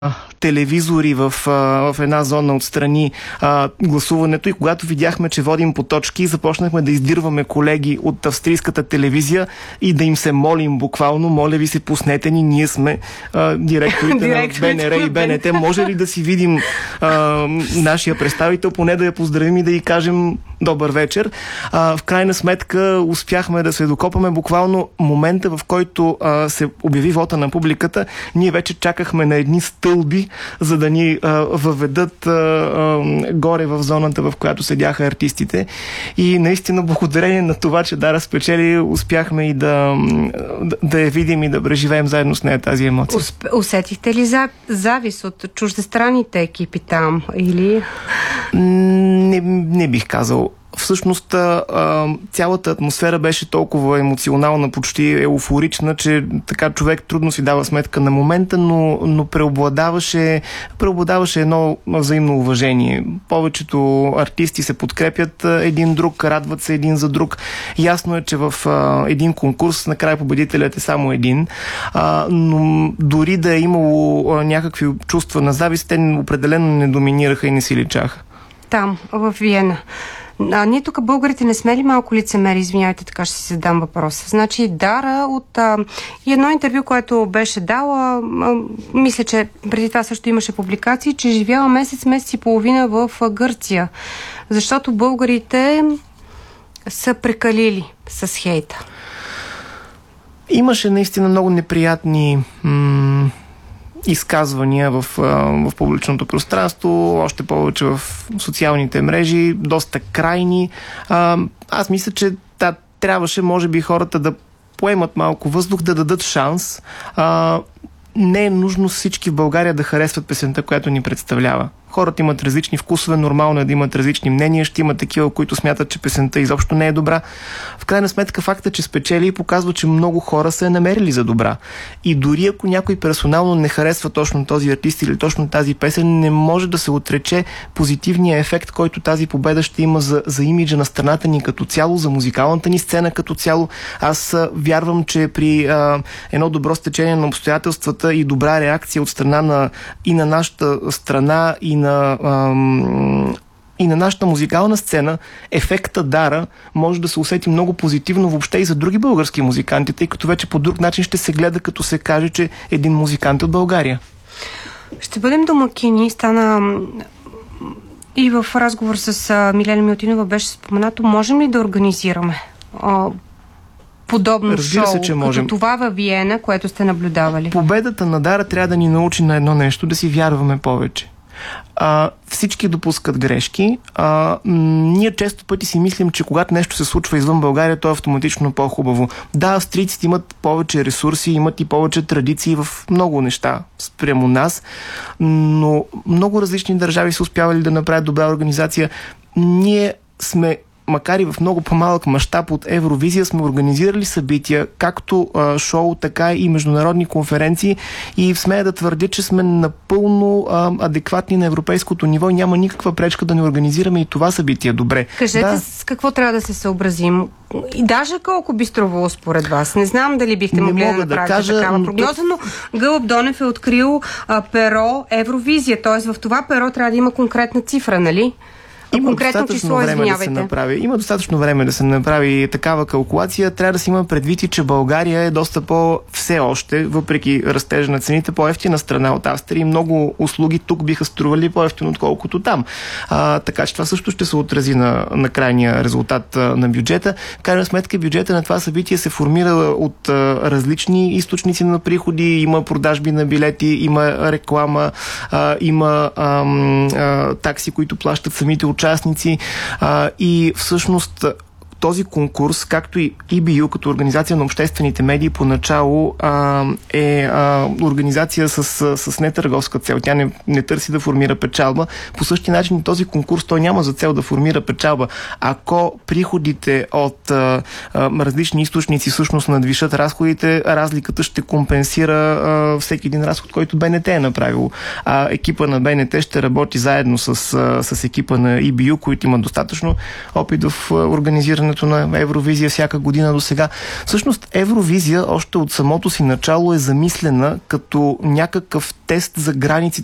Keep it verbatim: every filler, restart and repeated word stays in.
телевизори в, в една зона отстрани а, гласуването и когато видяхме, че водим по точки, започнахме да издирваме колеги от австрийската телевизия и да им се молим буквално, моля ви се, пуснете ни, ние сме а, директорите на БНР и БНТ, може ли да си видим а, нашия представител, поне да я поздравим и да й кажем добър вечер. А, в крайна сметка успяхме да се докопаме буквално момента, в който а, се обяви вота на публиката, ние вече чакахме на едни стълби, за да ни а, въведат а, а, горе в зоната, в която седяха артистите. И наистина благодарение на това, че Дара спечели, успяхме и да, да, да я видим и да преживеем заедно с нея тази емоция. Усп... Усетихте ли за... завис от чуждестранните екипи там? Или? Не, не бих казал. Всъщност цялата атмосфера беше толкова емоционална, почти еуфорична, че така човек трудно си дава сметка на момента, но, но преобладаваше, преобладаваше едно взаимно уважение. Повечето артисти се подкрепят един друг, радват се един за друг. Ясно е, че в един конкурс накрая победителят е само един, но дори да е имало някакви чувства на завист, те определено не доминираха и не си личаха. Там, в Виена. А ние тук българите не сме ли малко лицемери? Извинявайте, така ще си задам въпрос. Значи Дара от а, и едно интервю, което беше дала, а, мисля, че преди това също имаше публикации, че живяла месец, месец и половина в а, Гърция. Защото българите са прекалили с хейта. Имаше наистина много неприятни м- изказвания в, в публичното пространство, още повече в социалните мрежи, доста крайни. А, аз мисля, че да, трябваше, може би, хората да поемат малко въздух, да дадат шанс. А, не е нужно всички в България да харесват песента, която ни представлява. Хората имат различни вкусове, нормално е да имат различни мнения, ще има такива, които смятат, че песента изобщо не е добра. В крайна сметка факта, че спечели, показва, че много хора са я намерили за добра. И дори ако някой персонално не харесва точно този артист или точно тази песен, не може да се отрече позитивния ефект, който тази победа ще има за, за имиджа на страната ни като цяло, за музикалната ни сцена като цяло. Аз а, вярвам, че при а, едно добро стечение на обстоятелствата и добра реакция от страна на, и на нашата страна, и на, ам, и на нашата музикална сцена, ефекта Дара може да се усети много позитивно въобще и за други български музиканти, тъй като вече по друг начин ще се гледа, като се каже, че един музикант е от България. Ще бъдем домакини. Стана и в разговор с Милена Милтинова беше споменато, можем ли да организираме а, подобно Разбира шоу, се, че можем. като това във Виена, което сте наблюдавали? Победата на Дара трябва да ни научи на едно нещо, да си вярваме повече. А, всички допускат грешки. А, м- ние често пъти си мислим, че когато нещо се случва извън България, то е автоматично по-хубаво. Да, австрийците имат повече ресурси, имат и повече традиции в много неща спрямо нас, но много различни държави са успявали да направят добра организация. Ние сме, макар и в много по-малък мащаб от Евровизия, сме организирали събития, както а, шоу, така и международни конференции, и смея да твърдя, че сме напълно а, адекватни на европейското ниво и няма никаква пречка да не организираме и това събитие добре. Кажете да. С какво трябва да се съобразим? И даже колко би струвало според вас? Не знам дали бихте могли да направите да кажа, такава прогноза, но Гълъб Донев е открил а, перо Евровизия, т.е. в това перо трябва да има конкретна цифра, нали? Има конкретно число, време да се направи. Има достатъчно време да се направи такава калкулация. Трябва да се има предвид и, че България е доста по все още, въпреки растежа на цените, по-евтина страна от Австрия и много услуги тук биха стрували по-евтино, отколкото там. А, така че това също ще се отрази на, на крайния резултат а, на бюджета. В крайна сметка бюджета на това събитие се формира от а, различни източници на приходи. Има продажби на билети, има реклама, а, има а, а, такси, които плащат самите участници, а, и всъщност този конкурс, както и И Би Ю като организация на обществените медии поначало а, е а, организация с, с нетърговска цел. Тя не, не търси да формира печалба. По същия начин този конкурс той няма за цел да формира печалба. Ако приходите от а, а, различни източници всъщност надвишат разходите, разликата ще компенсира а, всеки един разход, който БНТ е направил. А екипа на БНТ ще работи заедно с, а, с екипа на И Би Ю, които имат достатъчно опит в организиране провеждането на Евровизия всяка година до сега. Всъщност Евровизия още от самото си начало е замислена като някакъв тест за границите